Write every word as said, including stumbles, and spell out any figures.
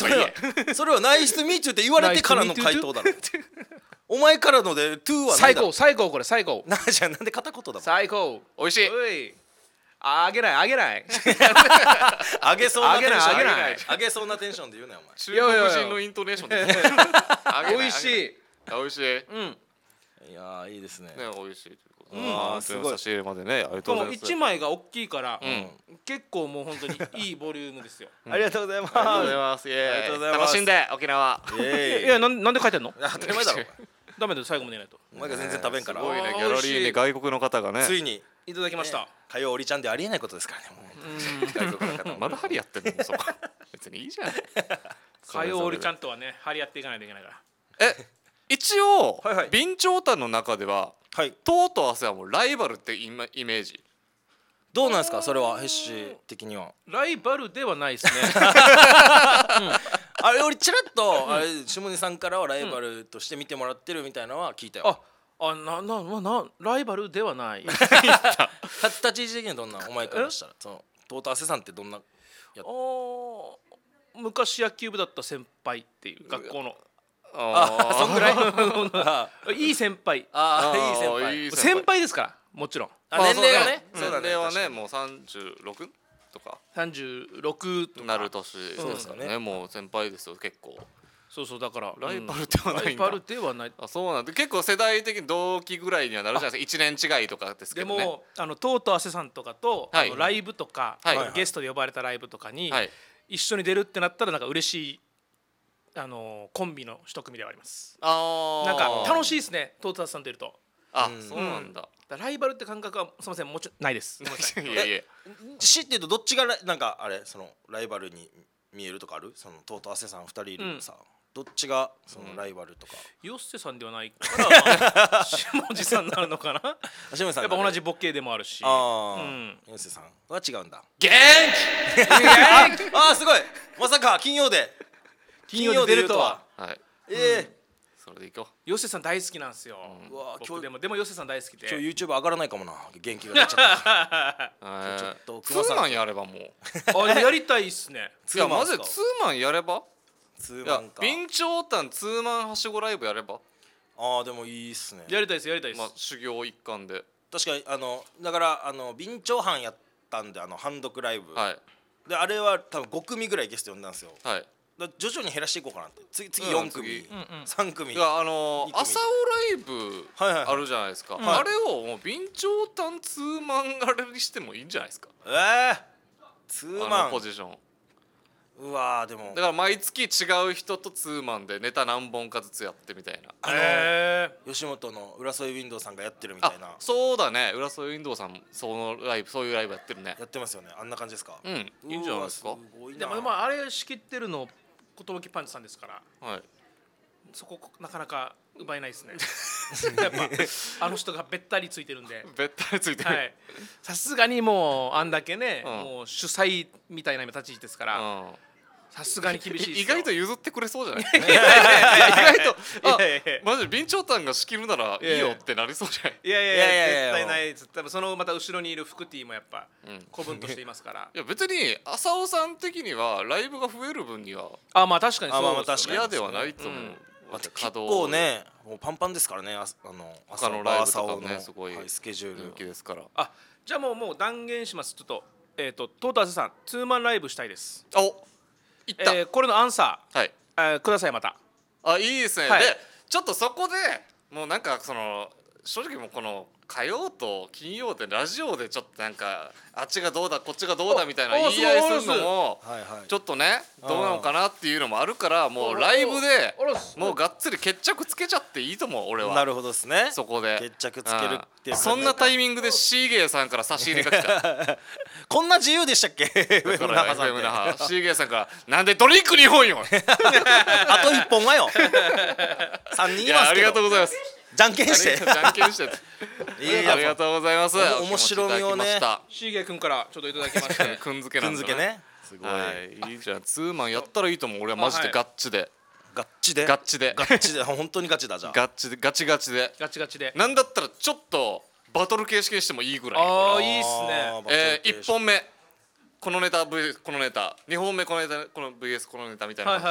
それはそれはナイスミーチューって言われてからの回答だろお前からのでトゥーは最高最高これ最高なじゃなんで片言だもん最高美味しいおいあげないあげないあげそうなテンションあげないあげないあげそうなテンションで言うなよお前中国人のイントネーションで美味しい美味しいうんいやーいいですねね美味しいということで、 うんあーすごい差し入れまでねありがとこのうございます。 いちまいが大きいからん結構もう本当にいいボリュームですよありがとうございますありがとうございます。イエーイありがとうございます楽しんで沖縄。 イエーイいやなんなんで書いてんの当たり前だろダメだよ最後まで寝ないとお前が全然食べんからすごいねあーギャラリーに外国の方がね。 ついにいただきました火曜おりちゃんでありえないことですからねもう外国の方もまだ針やってんのそこ。別にいいじゃん。 火曜おりちゃんとはね張り合っていかないといけないからえ一応はいはい備長炭の中でははいとうとう汗はもうライバルってイメイメージ。 どうなんですかそれはヘッシー的にはライバルではないですねあれ俺ちらっとあれ下根さんからはライバルとして見てもらってるみたいなのは聞いたよああななななライバルではない立立ち位置的にはどんなお前からしたらそのトータセさんってどんなお昔野球部だった先輩っていう学校のあそんぐらいあいい先輩あいい先あー輩いい先輩ですからもちろんあ年齢がねそうだね。年齢はねもうさんじゅうろくとかさんじゅうろくとかなる年そうですかね。もう先輩ですよ結構。 そうそうだからライバルではないんだライバルではないあそうなんで結構世代的に同期ぐらいにはなるじゃないですかいちねん違いとかですけでどね。 もあのトートアセさんとかと、 はいあのライブとか、 はいあのゲストで呼ばれたライブとかに、 はい一緒に出るってなったらなんか嬉しいあのコンビの一組ではありますあーなんか楽しいですねトートアセさん出るとあうんそうなんだ。 だからライバルって感覚はすみませんもちろんないですごめんなさいいやいや知ってるとどっちがラなんかあれそのライバルに見えるとかあるそのトートアセさんふたりいるさどっちがそのライバルとかヨッセさんではないから下地さんになるのかな橋本さんやっぱ同じボケでもあるしああうんヨセさんは違うんだ元ああすごいまさか金曜で金曜で出るとは気はいええそれでいこヨッセさん大好きなんですよ、 うわ今日僕でもでもヨッセさん大好きで今日 YouTube 上がらないかもな元気が出ちゃったう。 ちょっとツ熊さんーマンやればもう。いあでもやりたいっすねやマジツーマンっすかでツーマンやれば。いやツーマンか備長炭ツーマンはしごライブやれば。 ああでもいいっすねやりたいですやりたいです、 まあ修行一環で。 確かにあのだからあの備長藩やったんであの単独ライブ、 はいであれは多分ご組ぐらいゲスト呼んだんですよはい。 だから徐々に減らしていこうかなって次次うんよん組、 次うんうんさん組いやあの二組朝尾ライブはいはいはいあるじゃないですか。 はいあれをもう備長炭ツーマンあれにしてもいいんじゃないですか。 ええツーあマンのポジション。 うわーでもだから毎月違う人とツーマンでネタ何本かずつやってみたいな。 あのへ吉本の浦添ウィンドウさんがやってるみたあいなそうだね浦添ウィンドウさんそのライブそういうライブやってるね。 やってますよねあんな感じですかうんいいんじゃないですか。 うわすごいなーでもでもあれ仕切ってるの寿パンチさんですからはい。 そこなかなか奪えないですねやっぱあの人がべったりついてるんでべったりついてる。 はいさすがにもうあんだけね、 うんもう主催みたいな立ち位置ですからうんさすがに厳しいですよ意外と譲ってくれそうじゃないいや意外とあいやいやいやマジで備長炭が仕切るならいいよってなりそうじゃない。 いやいやいやいやいやいや絶対ないです多分そのまた後ろにいるフクティもやっぱうん古文としていますからいや別に浅尾さん的にはライブが増える分にはあまあ確かにあまあまあそうですよね確かに嫌ではないと思う。 うんまた結稼働構ねもうパンパンですからねああの他のライブとかね朝尾のすごいはいスケジュー人ル気ですから。 あじゃあもうもう断言しますちょっとえっ、とトータスさんツーマンライブしたいですおいった、 えーこれのアンサはいー、えーくださいまたあいいですね、 はいでちょっとそこでもうなんかその正直もうこの火曜と金曜でラジオでちょっとなんかあっちがどうだこっちがどうだみたいなお言い合いするのもはいはいちょっとねあーどうなのかなっていうのもあるからもおうライブでおろすもうがっつり決着つけちゃっていいと思う俺は。 なるほどですねそこで決着つけるっていううんそんなタイミミングでシーゲーさんから差し入れが来たこんな自由でしたっけだからエフエム 那覇さんエフエムって那覇シーゲーさんからなんでドリンクにほんよあと一本はよ三人いいますけどやありがとうございますじゃんけんしてじゃんけんしていやいやありがとうございますお面白みをねお気持ちいただきましたシーゲー君からちょっといただきましてくんづけなんだくんづけねすごいはいいいじゃんツーマンやったらいいと思う俺はマジでガッチでガッチでガッチでガッチで本当にガチだじゃあガッチでガチガチでガチガチでなんだったらちょっとバトル形式にしてもいいぐらいああいいっすねあーえー、いっぽんめこのネタ ブイエス このネタにほんめこのネタこの ブイエス このネタみたいな感じ